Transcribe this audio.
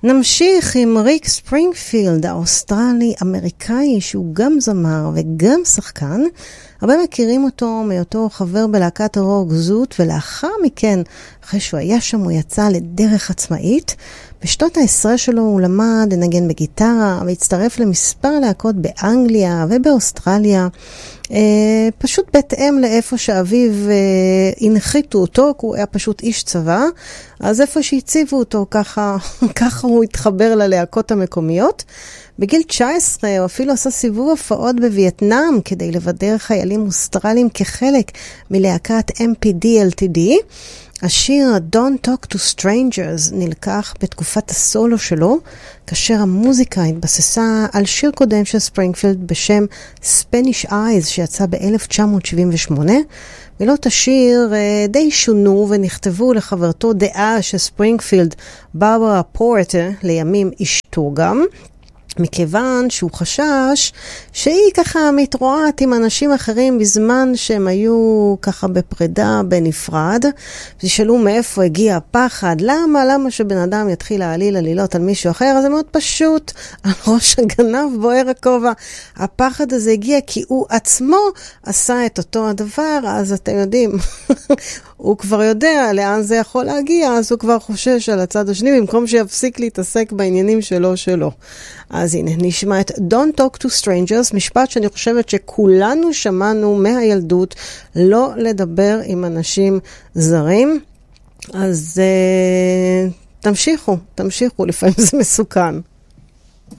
נמשיך עם ריק ספרינגפילד, האוסטרלי-אמריקאי, שהוא גם זמר וגם שחקן. הרבה מכירים אותו מאותו חבר בלהקת הרוק זוט, ולאחר מכן, אחרי שהוא היה שם, הוא יצא לדרך עצמאית. בשנות ה-10 שלו הוא למד לנגן בגיטרה, והצטרף למספר להקות באנגליה ובאוסטרליה. פשוט בהתאם לאיפה שאביו הנחיתו אותו, כי הוא היה פשוט איש צבא, אז איפה שהציבו אותו, ככה הוא התחבר ללהקות המקומיות. בגיל 19 הוא אפילו עשה סיבוב הופעות בווייטנאם, כדי לבדר חיילים אוסטרליים כחלק מלהקת MPD-LTD. השיר Don't Talk to Strangers נלקח בתקופת הסולו שלו, כאשר המוזיקה התבססה על שיר קודם של ספרינגפילד בשם Spanish Eyes, שיצא ב-1978. מילות השיר די שונו ונכתבו לחברתו דעה של ספרינגפילד, ברברה פורטר, לימים אשתו גם, מכיוון שהוא חשש שהיא ככה מתרועעת עם אנשים אחרים בזמן שהם היו ככה בפרידה בנפרד, ושאלו מאיפה הגיע הפחד, למה שבן אדם יתחיל להעליל עלילות על מישהו אחר, אז זה מאוד פשוט, על ראש הגנב בוער הכובע. הפחד הזה הגיע כי הוא עצמו עשה את אותו הדבר, אז אתם יודעים, הוא כבר יודע לאן זה יכול להגיע, אז הוא כבר חושש על הצד השני, במקום שיפסיק להתעסק בעניינים שלו. אז הנה, נשמע את Don't Talk to Strangers, משפט שאני חושבת שכולנו שמענו מהילדות, לא לדבר עם אנשים זרים. אז תמשיכו, לפעמים זה מסוכן.